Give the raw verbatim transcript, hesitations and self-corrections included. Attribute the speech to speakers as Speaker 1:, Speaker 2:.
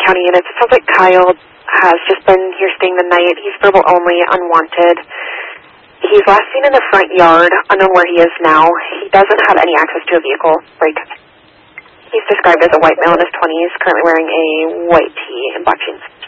Speaker 1: County units. It sounds like Kyle has just been here staying the night. He's verbal only, unwanted. He's last seen in the front yard, unknown where he is now. He doesn't have any access to a vehicle. Like, he's described as a white male in his twenties, currently wearing a white tee and black jeans.